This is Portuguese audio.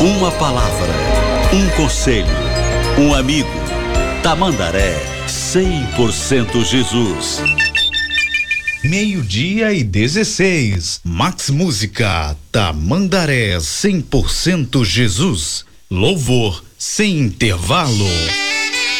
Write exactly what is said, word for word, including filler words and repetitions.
Uma palavra, um conselho, um amigo. Tamandaré, cem por cento Jesus. Meio-dia e dezesseis. Max Música, Tamandaré, cem por cento Jesus. Louvor sem intervalo.